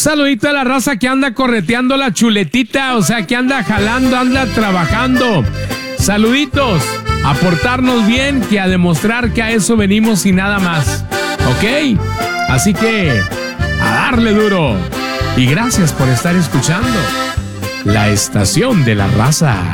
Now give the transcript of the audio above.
Saludito a la raza que anda correteando la chuletita, o sea, que anda jalando, anda trabajando. Saluditos, a portarnos bien, que a demostrar que a eso venimos y nada más. ¿Ok? Así que, a darle duro. Y gracias por estar escuchando La Estación de la Raza.